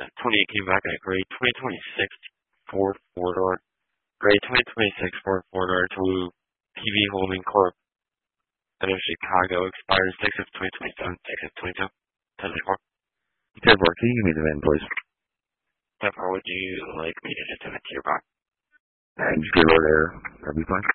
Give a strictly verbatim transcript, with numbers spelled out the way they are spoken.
twenty-eight came back at grade twenty twenty-six Ford four-door. Grade twenty twenty-six Ford four-door to T V Holding Corp out of Chicago, expired six of twenty twenty-seven, six of twenty-two, ten four. ten four, can you give me the VIN, please? ten four, would you like me to just send it to your box? And just get over there. That'd be fine.